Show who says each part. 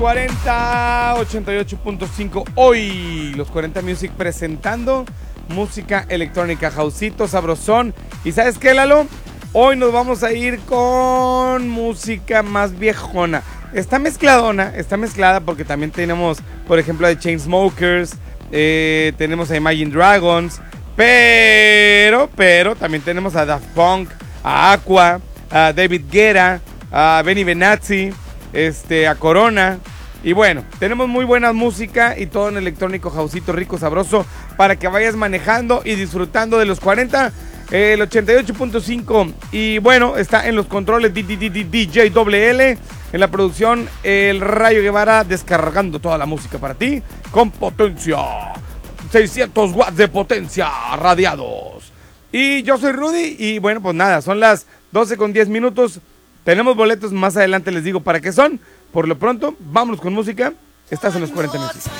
Speaker 1: 40 88.5. Hoy los 40 Music presentando música electrónica, jausito, sabrosón. ¿Y sabes qué, Lalo? Hoy nos vamos a ir con música más viejona. Está mezclada porque también tenemos, por ejemplo, a The Chainsmokers, tenemos a Imagine Dragons, pero también tenemos a Daft Punk, a Aqua, a David Guetta, a Benny Benassi, a Corona. Y bueno, tenemos muy buena música y todo en electrónico, jausito, rico, sabroso, para que vayas manejando y disfrutando de los 40, el 88.5. Y bueno, está en los controles DJ WL, en la producción el Rayo Guevara, descargando toda la música para ti con potencia, 600 watts de potencia radiados. Y yo soy Rudy y bueno, pues nada, son las 12:10. Tenemos boletos más adelante, les digo para qué son. Por lo pronto, vámonos con música. Estás en los 40 Music.